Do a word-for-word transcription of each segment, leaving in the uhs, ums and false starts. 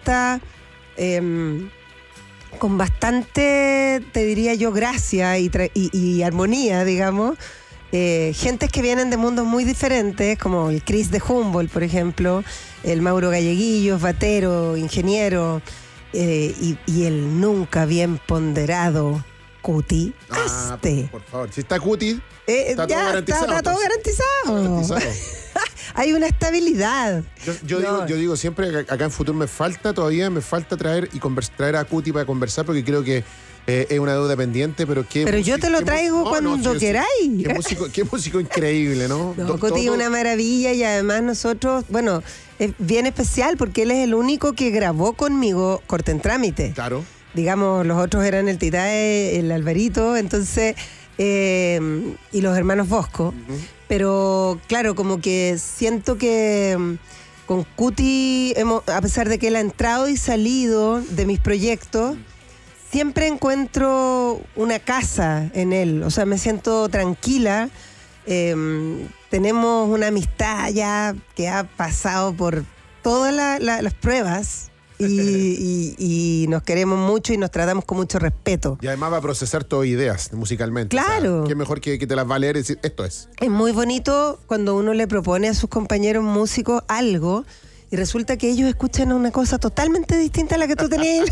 canta eh, con bastante, te diría yo, gracia y, tra- y, y armonía, digamos. Eh, gentes que vienen de mundos muy diferentes, como el Chris de Humboldt, por ejemplo, el Mauro Galleguillos, batero, ingeniero, eh, y, y el nunca bien ponderado Cuti Ah, Aste. por, por favor, si está Cuti, Eh, está ya, todo garantizado. Está, está todo entonces. garantizado. Garantizado. Hay una estabilidad. Yo, yo, No. digo, yo digo siempre que acá en Futuro me falta todavía, me falta traer y convers- traer a Cuti para conversar, porque creo que eh, es una deuda pendiente, pero qué Pero yo músico- te lo qué traigo mu- no, cuando no, sí, sí. queráis. Qué músico, qué músico increíble, ¿no? No, Do- Coti es todo- una maravilla y además nosotros, bueno, es bien especial porque él es el único que grabó conmigo Corte en Trámite. Claro. Digamos, los otros eran el Titae, el Alvarito, entonces, eh, y los hermanos Bosco. Uh-huh. Pero claro, como que siento que mm, con Cuti, hemos, a pesar de que él ha entrado y salido de mis proyectos, siempre encuentro una casa en él. O sea, me siento tranquila. Eh, tenemos una amistad ya que ha pasado por todas la- la- las pruebas y, y- y nos queremos mucho y nos tratamos con mucho respeto. Y además va a procesar todas ideas musicalmente. Claro. O sea, qué mejor que, que te las va a leer y decir, esto es. Es muy bonito cuando uno le propone a sus compañeros músicos algo y resulta que ellos escuchan una cosa totalmente distinta a la que tú tenías.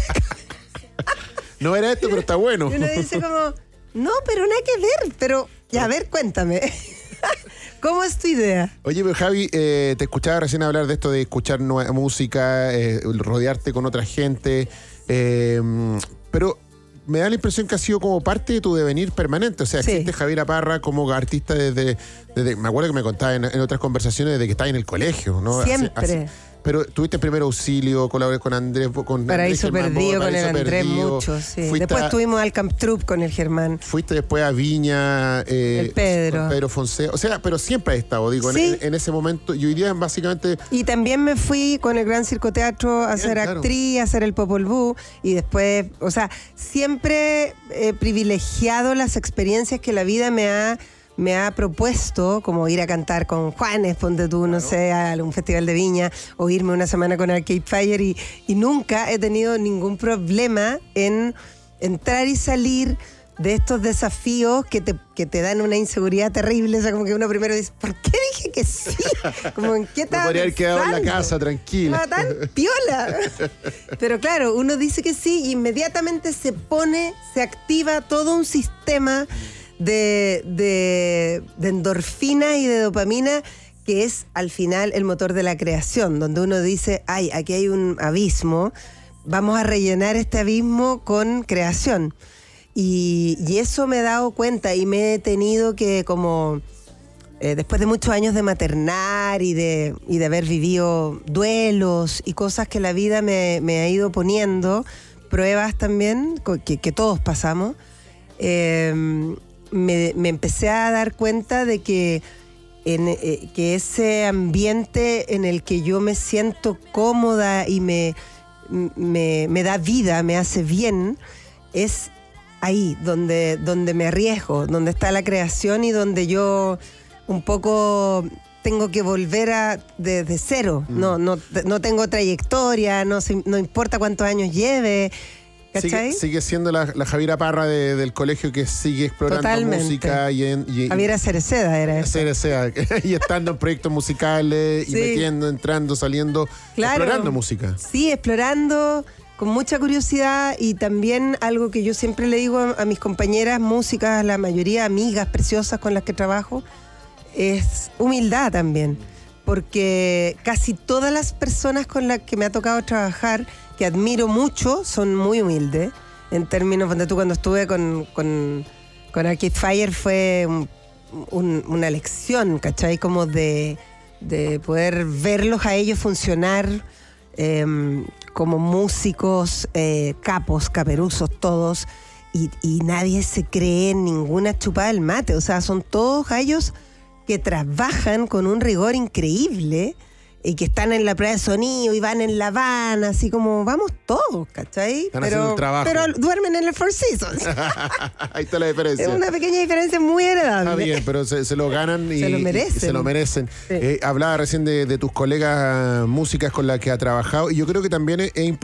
No era esto, pero está bueno. Y uno dice como, no, pero nada que ver. Pero, ya, a ver, cuéntame. ¿Cómo es tu idea? Oye, pero Javi, eh, te escuchaba recién hablar de esto de escuchar nueva música, eh, rodearte con otra gente, eh, pero me da la impresión que ha sido como parte de tu devenir permanente. O sea, Sí. existe Javier Parra como artista desde, desde me acuerdo que me contaba en, en otras conversaciones desde que estaba en el colegio, ¿no? Hace- Siempre. hace- pero tuviste primero auxilio, colaboré con Andrés, con Paraíso Andrés Germán Perdido Boa, con el Paraíso Andrés Perdido. mucho, sí. Fuiste Después a- tuvimos al Camp Troop con el Germán. Fuiste después a Viña, eh, El Pedro. con Pedro Fonseca. O sea, pero siempre has estado, digo, en- Sí. en, en ese momento. Y hoy día básicamente Y también me fui con el Gran Circo Teatro a Bien, ser claro. actriz, a hacer el Popol Vuh y después, o sea, siempre he privilegiado las experiencias que la vida me ha me ha propuesto, como ir a cantar con Juanes, ponte tú, no sé, a un festival de Viña, o irme una semana con Arcade Fire y, y nunca he tenido ningún problema en entrar y salir de estos desafíos que te, que te dan una inseguridad terrible. O sea, como que uno primero dice, ¿por qué dije que sí? Como, ¿en qué me estaba podría haber quedado en la pensando? casa tranquila. Estaba tan piola. Pero claro, uno dice que sí y inmediatamente se pone, se activa todo un sistema de, de, de endorfina y de dopamina que es al final el motor de la creación, donde uno dice, ay, aquí hay un abismo, vamos a rellenar este abismo con creación. Y, y eso me he dado cuenta y me he tenido que como... Eh, después de muchos años de maternar y de, y de haber vivido duelos y cosas que la vida me, me ha ido poniendo, pruebas también, co- que, que todos pasamos, eh, me, me empecé a dar cuenta de que, en, eh, que ese ambiente en el que yo me siento cómoda y me, me, me da vida, me hace bien, es ahí donde, donde me arriesgo, donde está la creación y donde yo un poco tengo que volver a desde cero. Mm. No, no, no tengo trayectoria, no, no importa cuántos años lleve. ¿Cachai? Sigue, sigue siendo la, la Javiera Parra de, del colegio que sigue explorando Totalmente. música y, en, y Javiera Cereceda era eso. Cereceda, y estando en proyectos musicales y Sí. metiendo, entrando, saliendo, Claro. explorando música. Sí, explorando con mucha curiosidad y también algo que yo siempre le digo a, a mis compañeras músicas, la mayoría amigas preciosas con las que trabajo, es humildad también, porque casi todas las personas con las que me ha tocado trabajar, que admiro mucho, son muy humildes. En términos, donde tú cuando estuve con, con, con Arcade Fire fue un, un, una lección, ¿cachai? Como de, de poder verlos a ellos funcionar eh, como músicos, eh, capos, caperuzos, todos, y, y nadie se cree en ninguna chupada del mate. O sea, son todos gallos que trabajan con un rigor increíble y que están en la prueba de sonido y van en la van, así como vamos todos, ¿cachai? Están haciendo el trabajo. Pero duermen en el Four Seasons. Ahí está la diferencia. Es una pequeña diferencia muy heredable. Está bien, pero se, se lo ganan y Se lo y- merecen. y se lo merecen. Sí. Eh, hablaba recién de, de tus colegas músicas con las que ha trabajado y yo creo que también es, es importante